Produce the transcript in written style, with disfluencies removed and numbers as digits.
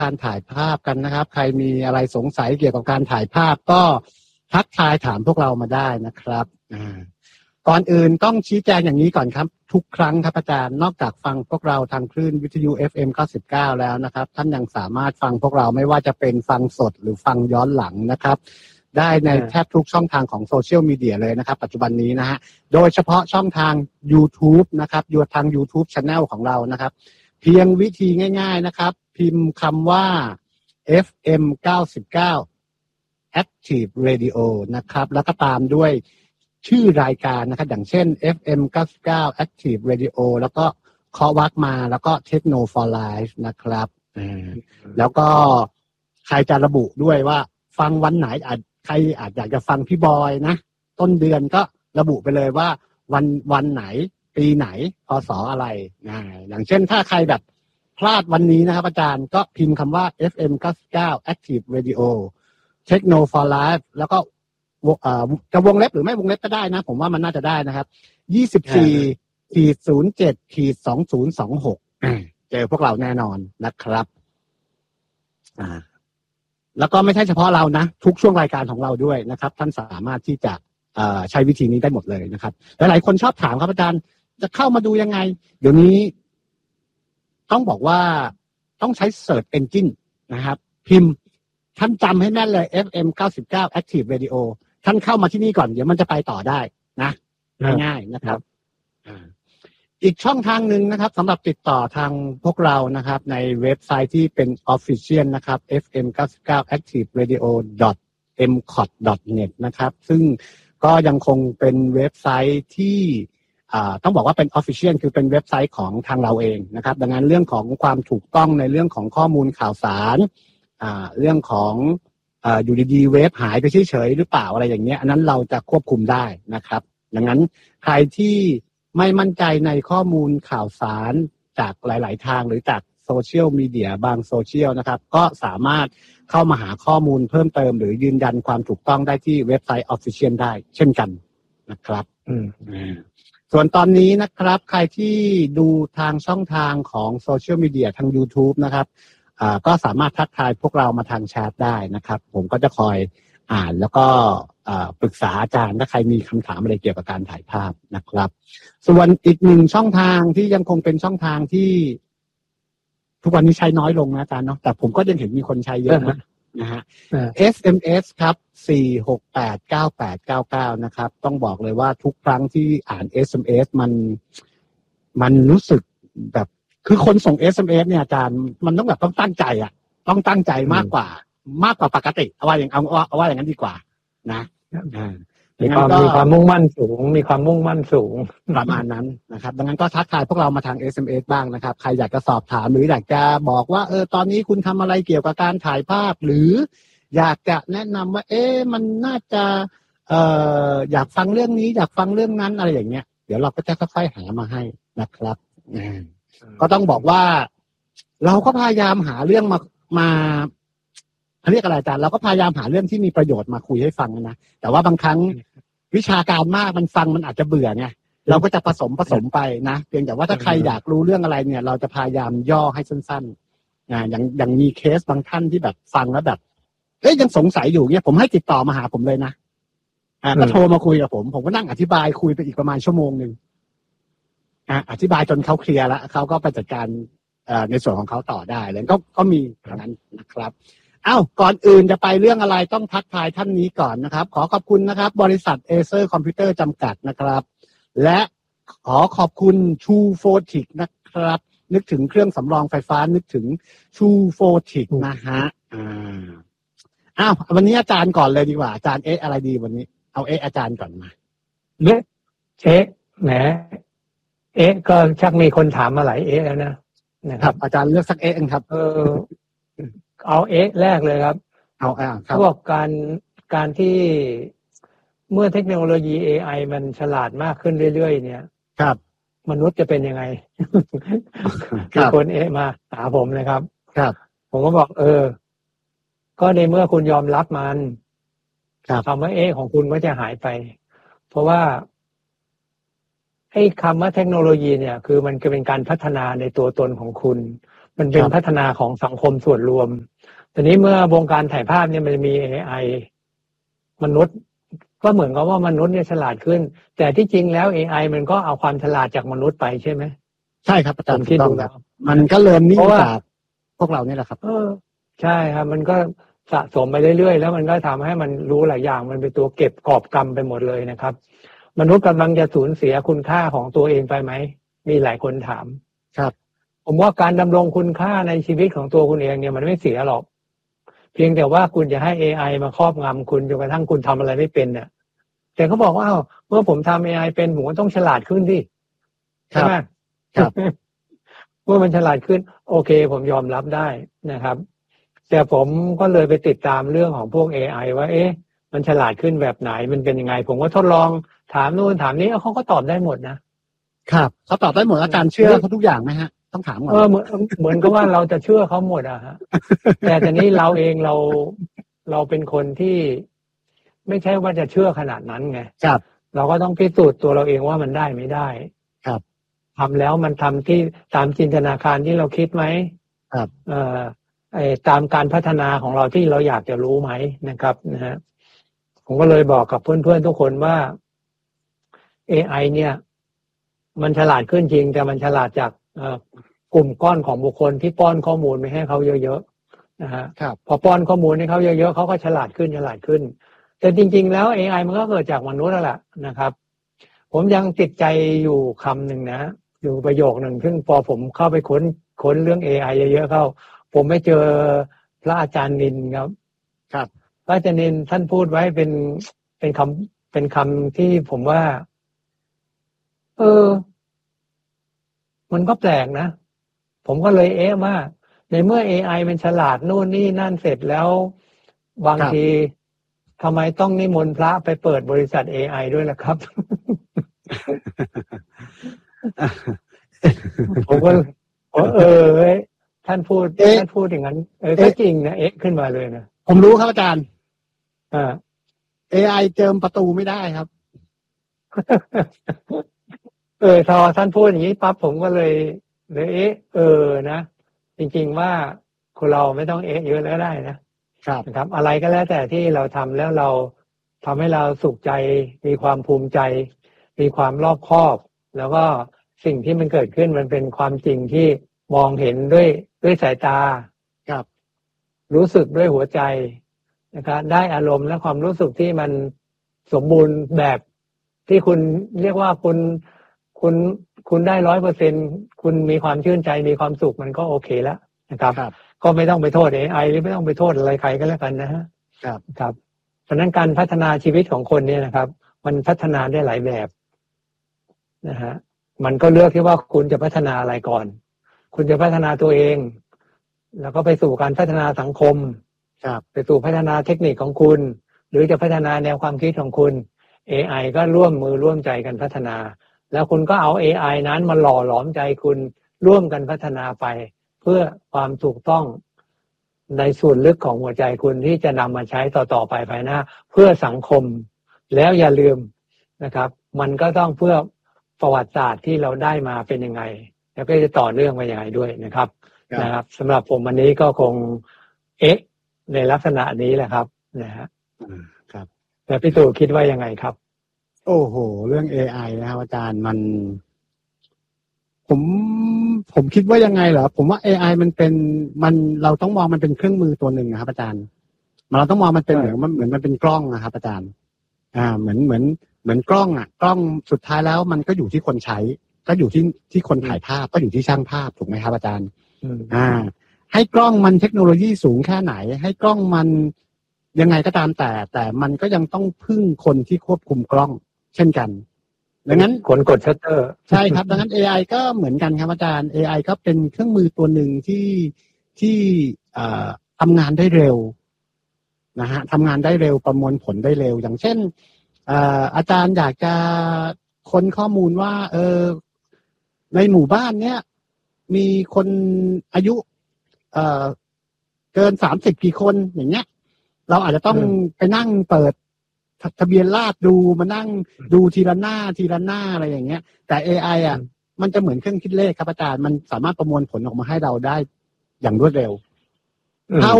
การถ่ายภาพกันนะครับใครมีอะไรสงสัยเกี่ยวกับการถ่ายภาพก็ทักทายถามพวกเรามาได้นะครับก่อนอื่นต้องชี้แจงอย่างนี้ก่อนครับทุกครั้งครับอาจารย์นอกจากฟังพวกเราทางคลื่นวิทยุ FM 99แล้วนะครับท่านยังสามารถฟังพวกเราไม่ว่าจะเป็นฟังสดหรือฟังย้อนหลังนะครับได้ในแทบทุกช่องทางของโซเชียลมีเดียเลยนะครับปัจจุบันนี้นะฮะโดยเฉพาะช่องทาง YouTube นะครับทาง YouTube Channel ของเรานะครับเพียงวิธีง่ายๆนะครับพิมพ์คำว่า FM 99 Active Radio นะครับแล้วก็ตามด้วยชื่อรายการนะครับอย่างเช่น FM 99 Active Radio แล้วก็เคาะวรรคมาแล้วก็ Techno for Life นะครับแล้วก็ใครจะระบุด้วยว่าฟังวันไหนใครอาจอยากจะฟังพี่บอยนะต้นเดือนก็ระบุไปเลยว่าวันไหนปีไหนพศอะไรอย่างเช่นถ้าใครแบบพลาดวันนี้นะครับอาจารย์ก็พิมพ์คำว่า FM 99 Active Radio Techno for Life แล้วก็จะวงเล็บหรือไม่วงเล็บก็ได้นะผมว่ามันน่าจะได้นะครับ24-07-2026เจอพวกเราแน่นอนนะครับแล้วก็ไม่ใช่เฉพาะเรานะทุกช่วงรายการของเราด้วยนะครับท่านสามารถที่จะใช้วิธีนี้ได้หมดเลยนะครับหลายคนชอบถามครับอาจารย์จะเข้ามาดูยังไงเดี๋ยวนี้ต้องบอกว่าต้องใช้ Search Engine นะครับพิมพ์ท่านจำให้แน่นเลย FM 99 Active Radio ท่านเข้ามาที่นี่ก่อนเดี๋ยวมันจะไปต่อได้นะง่ายๆนะครับอีกช่องทางหนึ่งนะครับสำหรับติดต่อทางพวกเรานะครับในเว็บไซต์ที่เป็น Official นะครับ fm99activeradio.mcot.net นะครับซึ่งก็ยังคงเป็นเว็บไซต์ที่ต้องบอกว่าเป็น Official คือเป็นเว็บไซต์ของทางเราเองนะครับดังนั้นเรื่องของความถูกต้องในเรื่องของข้อมูลข่าวสารเรื่องของอยู่ดีๆเว็บหายไปเฉยๆหรือเปล่าอะไรอย่างเงี้ยอันนั้นเราจะควบคุมได้นะครับดังนั้นใครที่ไม่มั่นใจในข้อมูลข่าวสารจากหลายๆทางหรือจากโซเชียลมีเดียบางโซเชียลนะครับก็สามารถเข้ามาหาข้อมูลเพิ่มเติมหรือยืนยันความถูกต้องได้ที่เว็บไซต์ Official ได้เช่นกันนะครับส่วนตอนนี้นะครับใครที่ดูทางช่องทางของโซเชียลมีเดียทาง YouTube นะครับก็สามารถทักทายพวกเรามาทางแชทได้นะครับผมก็จะคอยอ่านแล้วก็ปรึกษาอาจารย์ถ้าใครมีคำถามอะไรเกี่ยวกับการถ่ายภาพนะครับส่วนอีกหนึ่งช่องทางที่ยังคงเป็นช่องทางที่ทุกวันนี้ใช้น้อยลงนะอาจารย์เนาะแต่ผมก็ยังเห็นมีคนใช้เยอะนะฮะ SMS ครับ4689899นะครับต้องบอกเลยว่าทุกครั้งที่อ่าน SMS มันรู้สึกแบบคือคนส่ง SMS เนี่ยอาจารย์มันต้องแบบต้องตั้งใจต้องตั้งใจมากกว่าปกติเอาว่าอย่างนั้นดีกว่านะมีความมุ่งมั่นสูงประมาณนั้นนะครับดังนั้นก็ทักทายพวกเรามาทาง SMS บ้างนะครับใครอยากจะสอบถามหรืออยากจะบอกว่าตอนนี้คุณทำอะไรเกี่ยวกับการถ่ายภาพหรืออยากจะแนะนำว่ามันน่าจะอยากฟังเรื่องนี้อยากฟังเรื่องนั้นอะไรอย่างเงี้ยเดี๋ยวเราก็จะค่อยๆหามาให้นะครับก็ต้องบอกว่าเราก็พยายามหาเรื่องมาเรียกอะไรอาจารย์เราก็พยายามหาเรื่องที่มีประโยชน์มาคุยให้ฟังนะแต่ว่าบางครั้งวิชาการมากมันฟังมันอาจจะเบื่อไงเราก็จะผสมไปนะเพียงแต่ว่าถ้าใครอยากรู้เรื่องอะไรเนี่ยเราจะพยายามย่อให้สั้นๆอย่างมีเคสบางท่านที่แบบฟังแล้วแบบยังสงสัยอยู่เนี่ยผมให้ติดต่อมาหาผมเลยนะก็โทรมาคุยกับผมก็นั่งอธิบายคุยไปอีกประมาณชั่วโมงนึงอธิบายจนเขาเคลียร์แล้วเขาก็ไปจัดการในส่วนของเขาต่อได้เลยก็มีอย่างนั้นนะครับก่อนอื่นจะไปเรื่องอะไรต้องทักทายท่านนี้ก่อนนะครับขอขอบคุณนะครับบริษัทเอเซอร์คอมพิวเตอร์จำกัดนะครับและขอขอบคุณชูโฟติกนะครับนึกถึงเครื่องสำรองไฟฟ้านึกถึงชูโฟติกนะฮะวันนี้อาจารย์ก่อนเลยดีกว่าอาจารย์อะไรดีวันนี้เอาอาจารย์ก่อนมาแหมก็ชักมีคนถามมาหลายแล้วนะครับอาจารย์เลือกสักเองครับเอาแรกเลยครับครับพวกการที่เมื่อเทคโนโลยี AI มันฉลาดมากขึ้นเรื่อยๆเนี่ยครับมนุษย์จะเป็นยังไงคือคนมาหาผมเลยครับผมก็บอกก็ในเมื่อคุณยอมรับมันคำว่าของคุณก็จะหายไปเพราะว่าไอ้คำว่าเทคโนโลยีเนี่ยคือมันจะเป็นการพัฒนาในตัวตนของคุณมันเป็นพัฒนาของสังคมส่วนรวมทีนี้เมื่อวงการถ่ายภาพเนี่ยมันมี AI มนุษย์ก็เหมือนกับว่ามนุษย์เนี่ยฉลาดขึ้นแต่ที่จริงแล้ว AI มันก็เอาความฉลาดจากมนุษย์ไปใช่ไหมใช่ครับอาจารย์ถูกต้องครับมันก็เรียนรู้จากพวกเราเนี่ยแหละครับใช่ครับมันก็สะสมไปเรื่อยๆแล้วมันก็ทำให้มันรู้หลายอย่างมันเป็นตัวเก็บกอบกำไปหมดเลยนะครับมนุษย์กำลังจะสูญเสียคุณค่าของตัวเองไปไหมมีหลายคนถามครับผมว่าการดำรงคุณค่าในชีวิตของตัวคุณเองเนี่ยมันไม่เสียหรอกเพียงแต่ว่าคุณจะให้ AI มาครอบงำคุณจนกระทั่งคุณทำอะไรไม่เป็นเนี่ยแต่เขาบอกว่าเมื่อผมทำ AI เป็นผมก็ต้องฉลาดขึ้นดิใช่ไหมครับเมื่อมันฉลาดขึ้นโอเคผมยอมรับได้นะครับแต่ผมก็เลยไปติดตามเรื่องของพวก AI ว่ามันฉลาดขึ้นแบบไหนมันเป็นยังไงผมก็ทดลองถามนู่นถามนี้เขาก็ตอบได้หมดนะครับเขาตอบได้หมดอาจารย์เชื่อเขาทุกอย่างไหมฮะต้องถามก่อนเหมือนกับว่าเราจะเชื่อเขาหมดอะฮะแต่ทีนี้เราเองเราเป็นคนที่ไม่ใช่ว่าจะเชื่อขนาดนั้นไงครับเราก็ต้องพิสูจน์ตัวเราเองว่ามันได้ไม่ได้ครับทำแล้วมันทำที่ตามจินตนาการที่เราคิดไหมครับตามการพัฒนาของเราที่เราอยากจะรู้ไหมนะครับนะฮะผมก็เลยบอกกับเพื่อนๆทุกคนว่า AI เนี่ยมันฉลาดขึ้นจริงแต่มันฉลาดจากกลุ่มก้อนของบุคคลที่ป้อนข้อมูลไปให้เขาเยอะๆนะฮะพอป้อนข้อมูลให้เขาเยอะๆเขาก็ฉลาดขึ้นแต่จริงๆแล้ว AI มันก็เกิดจากมนุษย์นั่นแหละนะครับผมยังติดใจอยู่คำหนึ่งนะอยู่ประโยคหนึ่งซึ่งพอผมเข้าไปค้นเรื่อง AI เยอะๆเข้าผมไม่เจอพระอาจารย์นินครับพระอาจารย์นินท่านพูดไว้เป็นคำที่ผมว่ามันก็แปลกนะผมก็เลยว่าในเมื่อ AI มันฉลาดนู่นนี่นั่นเสร็จแล้วบางทีทำไมต้องนิมนต์พระไปเปิดบริษัท AI ด้วยล่ะครับ ผมก็ท่านพูดอย่างนั้นก็จริงนะขึ้นมาเลยนะผมรู้ครับอาจารย์ AI เจิมประตูไม่ได้ครับพอท่านพูดอย่างนี้ปั๊บผมก็เลยนะจริงๆว่าคนเราไม่ต้องเยอะแล้วได้นะครับอะไรก็แล้วแต่ที่เราทำแล้วเราทำให้เราสุขใจมีความภูมิใจมีความรอบคอบแล้วก็สิ่งที่มันเกิดขึ้นมันเป็นความจริงที่มองเห็นด้วยสายตาครับรู้สึกด้วยหัวใจนะครับได้อารมณ์และความรู้สึกที่มันสมบูรณ์แบบที่คุณเรียกว่าคุณได้ 100% คุณมีความชื่นใจมีความสุขมันก็โอเคแล้วนะครับก็ไม่ต้องไปโทษ AI หรือไม่ต้องไปโทษอะไรใครก็แล้วกันนะฮะครับเพราะนั้นการพัฒนาชีวิตของคนเนี่ยนะครับมันพัฒนาได้หลายแบบนะฮะมันก็เลือกที่ว่าคุณจะพัฒนาอะไรก่อนคุณจะพัฒนาตัวเองแล้วก็ไปสู่การพัฒนาสังคมไปสู่พัฒนาเทคนิคของคุณหรือจะพัฒนาแนวความคิดของคุณ AI ก็ร่วมมือร่วมใจกันพัฒนาแล้วคุณก็เอา AI นั้นมาหล่อหลอมใจคุณร่วมกันพัฒนาไปเพื่อความถูกต้องในส่วนลึกของหัวใจคุณที่จะนำมาใช้ต่อไปภายหน้าเพื่อสังคมแล้วอย่าลืมนะครับมันก็ต้องเพื่อประวัติศาสตร์ที่เราได้มาเป็นยังไงแล้วก็จะต่อเนื่องไปยังไงด้วยนะครับสำหรับผมวันนี้ก็คงในลักษณะนี้แหละครับนะฮะครับแต่พี่ตู่คิดว่ายังไงครับโอ้โหเรื่อง AI นะครับอาจารย์ผมคิดว่ายังไงเหรอผมว่า AI มันเราต้องมองมันเป็นเครื่องมือตัวหนึ่งนะครับอาจารย์เราต้องมองมันเป็นเหมือนมันเป็นกล้องนะครับอาจารย์เหมือนกล้องกล้องสุดท้ายแล้วมันก็อยู่ที่คนใช้ก็อยู่ที่คนถ่ายภาพก็อยู่ที่ช่างภาพถูกไหมครับอาจารย์ให้กล้องมันเทคโนโลยีสูงแค่ไหนให้กล้องมันยังไงก็ตามแต่มันก็ยังต้องพึ่งคนที่ควบคุมกล้องเช่นกันดังนั้นคนกดชัตเตอร์ใช่ครับดังนั้น AI ก็เหมือนกันครับอาจารย์ AI ก็เป็นเครื่องมือตัวหนึ่งที่ทำงานได้เร็วนะฮะทำงานได้เร็วประมวลผลได้เร็วอย่างเช่นอาจารย์อยากจะค้นข้อมูลว่าในหมู่บ้านเนี้ยมีคนอายุเกิน30กี่คนอย่างเงี้ยเราอาจจะต้องไปนั่งเปิดทะเบียนราษฎร์ดูมานั่งดูทีละหน้าอะไรอย่างเงี้ยแต่ AI มันจะเหมือนเครื่องคิดเลขครับอาจารย์มันสามารถประมวลผลออกมาให้เราได้อย่างรวดเร็ว เท่า